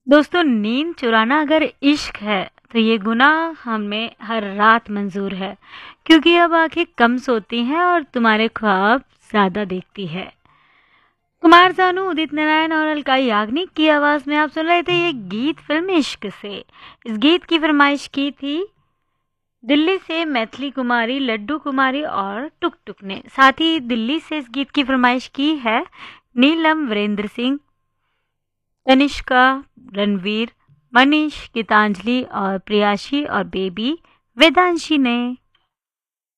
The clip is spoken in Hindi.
दोस्तों, नींद चुराना अगर इश्क है तो ये गुनाह हमें हर रात मंजूर है, क्योंकि अब आंखें कम सोती हैं और तुम्हारे ख्वाब ज्यादा देखती है। कुमार सानू, उदित नारायण और अलका याग्निक की आवाज में आप सुन रहे थे ये गीत फिल्म इश्क से। इस गीत की फरमाइश की थी दिल्ली से मैथिली कुमारी, लड्डू कुमारी और टुक टुक ने। साथ ही दिल्ली से इस गीत की फरमाइश की है नीलम, वीरेंद्र सिंह, तनिष्का, रणवीर, मनीष, गीतांजलि और प्रियाशी और बेबी वेदांशी ने।